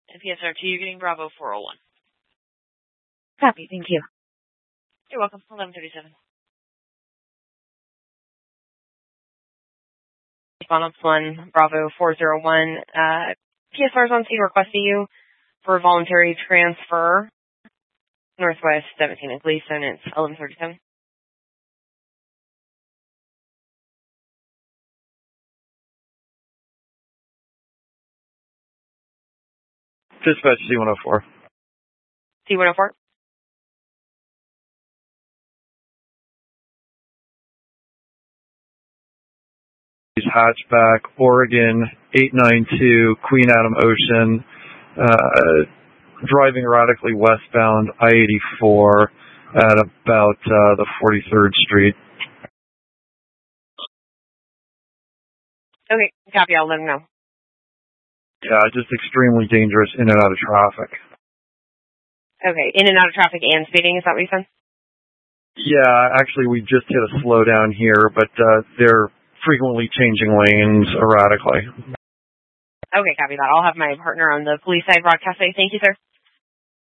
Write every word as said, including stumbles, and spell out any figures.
And P S R two, you're getting Bravo four oh one. Copy, thank you. You're welcome. eleven thirty-seven. Response one, Bravo four oh one. Uh, P S R's on scene requesting you for a voluntary transfer. Northwest seventeen and Gleason. It's eleven thirty-seven. Dispatch C one oh four. C one oh four. Hatchback, Oregon, eight nine two, Queen Adam Ocean, uh, driving erratically westbound I eighty-four at about uh, the forty-third Street. Okay, copy. I'll let him know. Yeah, just extremely dangerous in and out of traffic. Okay, in and out of traffic and speeding, is that what you said? Yeah, actually, we just hit a slowdown here, but uh, they're frequently changing lanes erratically. Okay, copy that. I'll have my partner on the police side broadcast. Thank you, sir.